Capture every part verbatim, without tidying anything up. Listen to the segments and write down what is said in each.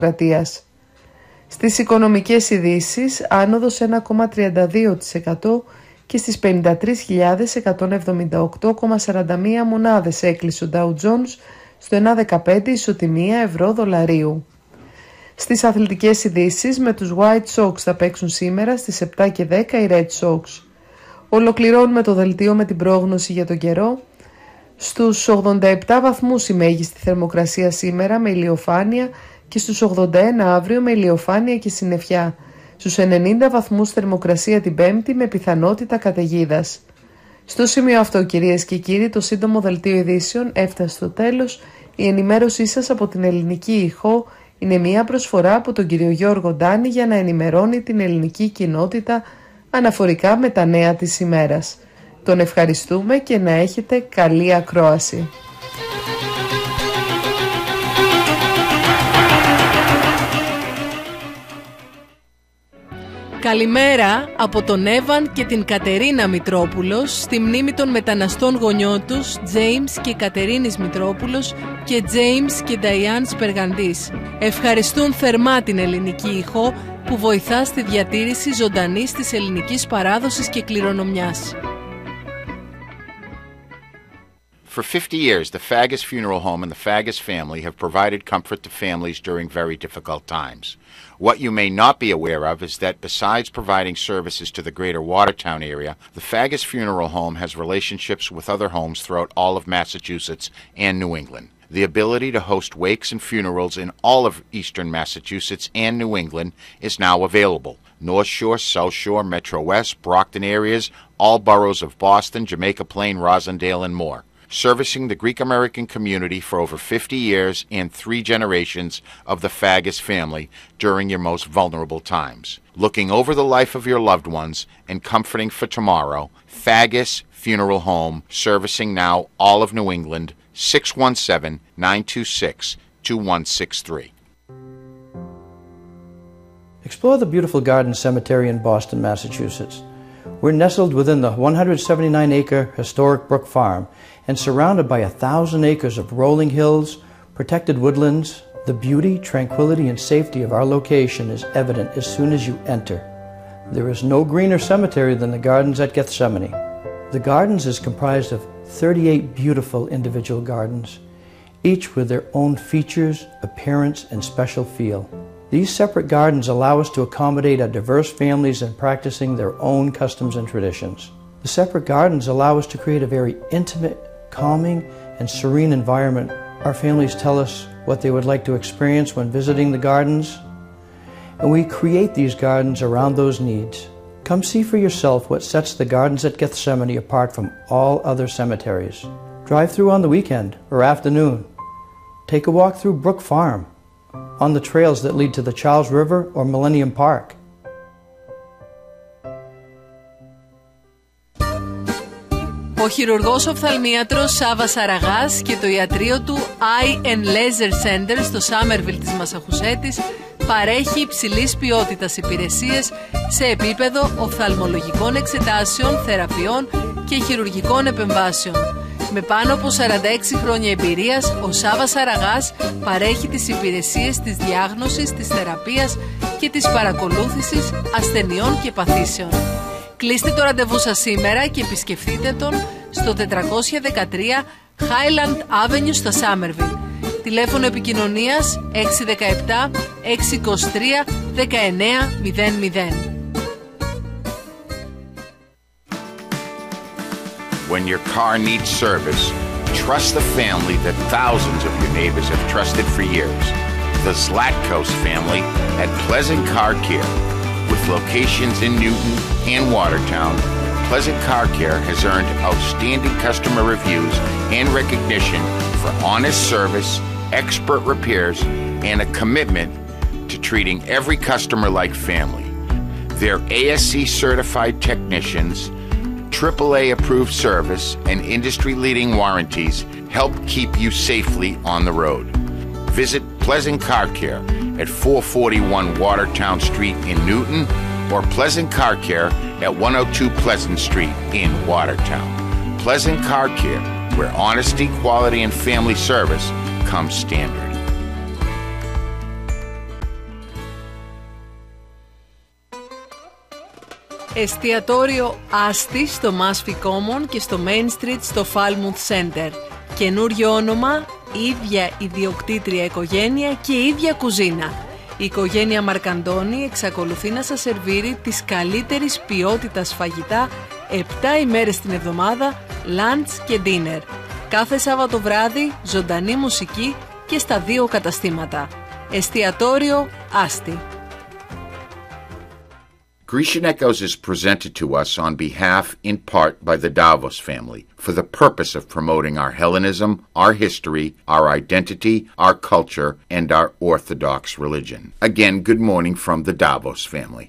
δημοκρατίας. Στις οικονομικές ειδήσεις, άνοδος ένα κόμμα τριάντα δύο τοις εκατό και στις πενήντα τρεις χιλιάδες εκατόν εβδομήντα οκτώ κόμμα σαράντα μία μονάδες έκλεισε ο Dow Jones στο ένα κόμμα δεκαπέντε ισοτιμία ευρώ δολαρίου. Στις αθλητικές ειδήσεις, με τους White Sox θα παίξουν σήμερα στις επτά και δέκα οι Red Sox. Ολοκληρώνουμε το δελτίο με την πρόγνωση για τον καιρό. Στους ογδόντα επτά βαθμούς η μέγιστη θερμοκρασία σήμερα με ηλιοφάνεια και στους ογδόντα ένα αύριο με ηλιοφάνεια και συννεφιά. Στους ενενήντα βαθμούς θερμοκρασία την Πέμπτη με πιθανότητα καταιγίδας. Στο σημείο αυτό, κυρίες και κύριοι, το σύντομο δελτίο ειδήσεων έφτασε στο τέλος. Η ενημέρωσή σας από την Ελληνική Ηχό είναι μια προσφορά από τον κύριο Γιώργο Ντάνη για να ενημερώνει την ελληνική κοινότητα αναφορικά με τα νέα της ημέρας. Τον ευχαριστούμε και να έχετε καλή ακρόαση. Καλημέρα από τον Εύαν και την Κατερίνα Μητρόπουλος στη μνήμη των μεταναστών γονιών τους James και Κατερίνης Μητρόπουλος και James και Diane Σπεργαντής. Ευχαριστούν θερμά την Ελληνική Ηχό που βοηθά στη διατήρηση ζωντανής της ελληνικής παράδοσης και κληρονομιάς. For fifty years, the Fagus Funeral Home and the Fagus family have provided comfort to families during very difficult times. What you may not be aware of is that besides providing services to the greater Watertown area, the Fagus Funeral Home has relationships with other homes throughout all of Massachusetts and New England. The ability to host wakes and funerals in all of eastern Massachusetts and New England is now available. North Shore, South Shore, Metro West, Brockton areas, all boroughs of Boston, Jamaica Plain, Rosendale, and more. Servicing the Greek-American community for over fifty years and three generations of the Fagus family during your most vulnerable times. Looking over the life of your loved ones and comforting for tomorrow, Fagus Funeral Home, servicing now all of New England, six one seven, nine two six, two one six three. Explore the beautiful Garden Cemetery in Boston, Massachusetts. We're nestled within the one hundred seventy-nine acre historic Brook Farm and surrounded by a thousand acres of rolling hills, protected woodlands. The beauty, tranquility, and safety of our location is evident as soon as you enter. There is no greener cemetery than the gardens at Gethsemane. The gardens is comprised of thirty-eight beautiful individual gardens, each with their own features, appearance, and special feel. These separate gardens allow us to accommodate our diverse families in practicing their own customs and traditions. The separate gardens allow us to create a very intimate, calming, and serene environment. Our families tell us what they would like to experience when visiting the gardens, and we create these gardens around those needs. Come see for yourself what sets the gardens at Gethsemane apart from all other cemeteries. Drive through on the weekend or afternoon. Take a walk through Brook Farm, on the trails that lead to the Charles River or Millennium Park. Ο χειρουργός οφθαλμίατρος Σάββας Αραγάς και το ιατρείο του Eye and Laser Center στο Σάμερβιλ της Μασαχουσέτης παρέχει υψηλής ποιότητας υπηρεσίες σε επίπεδο οφθαλμολογικών εξετάσεων, θεραπείων και χειρουργικών επεμβάσεων. Με πάνω από σαράντα έξι χρόνια εμπειρίας, ο Σάββας Αραγάς παρέχει τις υπηρεσίες της διάγνωσης, της θεραπείας και της παρακολούθησης ασθενειών και παθήσεων. Κλείστε το ραντεβού σας σήμερα και επισκεφτείτε τον στο τετρακόσια δεκατρία Highland Avenue στα Somerville. Τηλέφωνο επικοινωνίας έξι ένα επτά, έξι δύο τρία, δεκαεννέα μηδέν μηδέν. When your car needs service, trust the family that thousands of your neighbors have trusted for years. The Zlatkos family at Pleasant Car Care. With locations in Newton and Watertown, Pleasant Car Care has earned outstanding customer reviews and recognition for honest service, expert repairs, and a commitment to treating every customer like family. Their A S C certified technicians, triple A approved service, and industry-leading warranties help keep you safely on the road. Visit Pleasant Car Care at four forty-one Watertown Street in Newton or Pleasant Car Care at one oh two Pleasant Street in Watertown. Pleasant Car Care, where honesty, quality, and family service come standard. Εστιατόριο Άστη στο Mashpee Common και στο Main Street στο Falmouth Center. Καινούριο όνομα, ίδια ιδιοκτήτρια οικογένεια και ίδια κουζίνα. Η οικογένεια Μαρκαντώνη εξακολουθεί να σας σερβίρει της καλύτερης ποιότητας φαγητά επτά ημέρες την εβδομάδα, lunch και dinner. Κάθε Σάββατο βράδυ, ζωντανή μουσική και στα δύο καταστήματα. Εστιατόριο Άστη. Grecian Echoes is presented to us on behalf, in part, by the Davos family, for the purpose of promoting our Hellenism, our history, our identity, our culture, and our Orthodox religion. Again, good morning from the Davos family.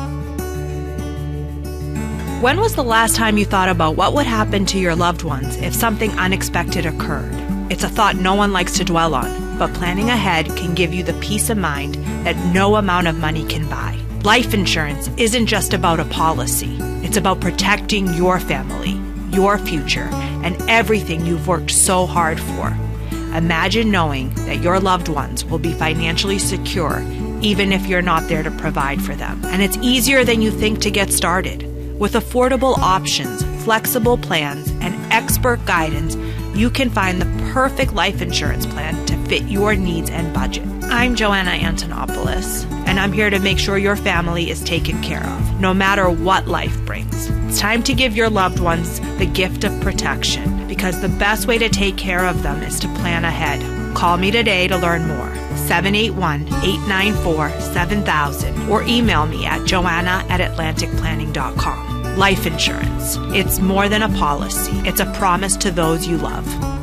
When was the last time you thought about what would happen to your loved ones if something unexpected occurred? It's a thought no one likes to dwell on, but planning ahead can give you the peace of mind that no amount of money can buy. Life insurance isn't just about a policy. It's about protecting your family, your future, and everything you've worked so hard for. Imagine knowing that your loved ones will be financially secure even if you're not there to provide for them. And it's easier than you think to get started. With affordable options, flexible plans, and expert guidance, you can find the perfect life insurance plan to fit your needs and budget. I'm Joanna Antonopoulos, and I'm here to make sure your family is taken care of, no matter what life brings. It's time to give your loved ones the gift of protection, because the best way to take care of them is to plan ahead. Call me today to learn more, seven eight one, eight nine four, seven thousand, or email me at joanna at atlantic planning dot com. Life insurance. It's more than a policy. It's a promise to those you love.